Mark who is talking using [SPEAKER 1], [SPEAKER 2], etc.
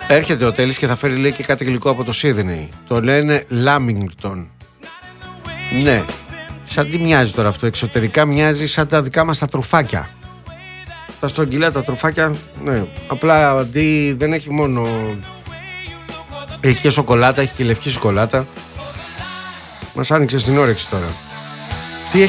[SPEAKER 1] Έρχεται ο Τέλης και θα φέρει, λέει, και κάτι γλυκό από το Σίδνεϊ. Το λένε Λάμιγκτον. Ναι. Σαν τι μοιάζει τώρα αυτό? Εξωτερικά μοιάζει σαν τα δικά μας τα τρουφάκια. Τα στρογγυλά τα τρουφάκια, ναι. Απλά αντί δεν έχει μόνο... Έχει και σοκολάτα, έχει και λευκή σοκολάτα. Μας άνοιξε στην όρεξη τώρα.